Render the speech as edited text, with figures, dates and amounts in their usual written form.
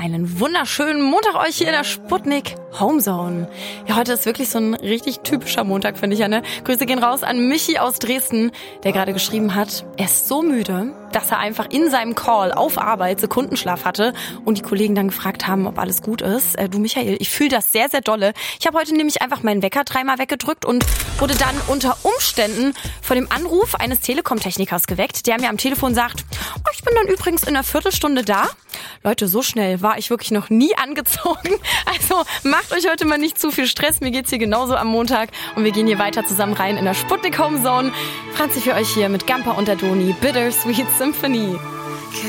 einen wunderschönen Montag euch hier in der Sputnik Homezone. Ja, heute ist wirklich so ein richtig typischer Montag, finde ich ja, ne? Grüße gehen raus an Michi aus Dresden, der gerade geschrieben hat, er ist so müde, dass er einfach in seinem Call auf Arbeit Sekundenschlaf hatte und die Kollegen dann gefragt haben, ob alles gut ist. Du Michael, ich fühle das sehr, sehr dolle. Ich habe heute nämlich einfach meinen Wecker dreimal weggedrückt und wurde dann unter Umständen von dem Anruf eines Telekom-Technikers geweckt, der mir am Telefon sagt, oh, ich bin dann übrigens in einer Viertelstunde da. Leute, so schnell war ich wirklich noch nie angezogen. Also macht euch heute mal nicht zu viel Stress. Mir geht's hier genauso am Montag und wir gehen hier weiter zusammen rein in der Sputnik Homezone. Franzi für euch hier mit Gamper und der Doni, Bittersweet Symphony.